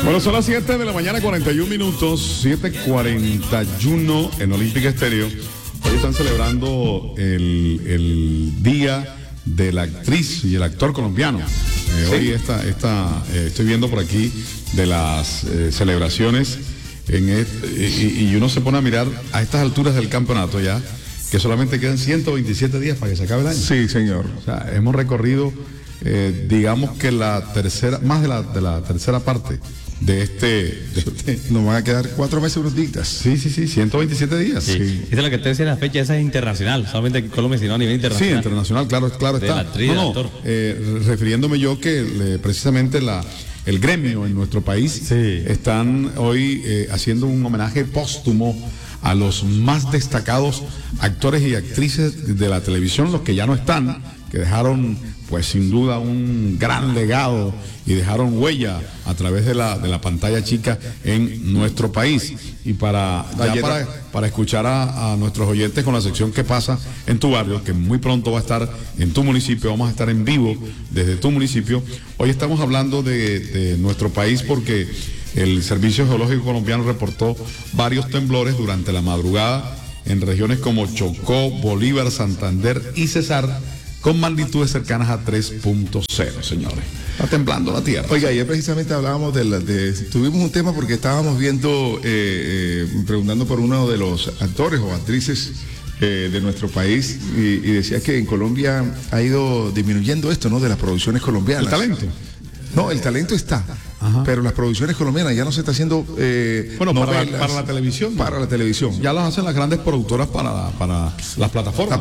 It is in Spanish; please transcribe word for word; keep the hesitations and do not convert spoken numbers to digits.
Bueno, son las siete de la mañana, cuarenta y un minutos, siete cuarenta y uno en Olímpica Estéreo. Hoy están celebrando el, el Día de la Actriz y el Actor Colombiano. Eh, ¿Sí? Hoy esta, esta, eh, estoy viendo por aquí de las eh, celebraciones en este, y, y uno se pone a mirar a estas alturas del campeonato ya, que solamente quedan ciento veintisiete días para que se acabe el año. Sí, señor. O sea, hemos recorrido, eh, digamos que la tercera, más de la, de la tercera parte de este, de este. Nos van a quedar cuatro meses, unos días. Sí, sí, sí, ciento veintisiete días. Sí. Sí. Esa es lo que te decía, la fecha esa es internacional, solamente en Colombia, sino a nivel internacional. Sí, internacional, claro, claro de está. La actriz, no, no, eh, refiriéndome yo que le, precisamente la el gremio en nuestro país sí. están hoy eh, haciendo un homenaje póstumo a los más destacados actores y actrices de la televisión, los que ya no están, que dejaron pues sin duda un gran legado y dejaron huella a través de la de la pantalla chica en nuestro país. Y para ya para, para escuchar a, a nuestros oyentes con la sección ¿Qué pasa en tu barrio?, que muy pronto va a estar en tu municipio, vamos a estar en vivo desde tu municipio. Hoy estamos hablando de, de nuestro país porque el Servicio Geológico Colombiano reportó varios temblores durante la madrugada en regiones como Chocó, Bolívar, Santander y Cesar, con magnitudes cercanas a tres punto cero, señores. Está temblando la tierra. Oiga, ayer precisamente hablábamos de, la, de tuvimos un tema porque estábamos viendo, eh, eh, preguntando por uno de los actores o actrices eh, de nuestro país y, y decía que en Colombia ha ido disminuyendo esto, ¿no? De las producciones colombianas. ¿El talento? No, el talento está. Ajá. Pero las producciones colombianas ya no se está haciendo eh, bueno, para la, para la televisión. Para la televisión. Ya las hacen las grandes productoras para, para las plataformas.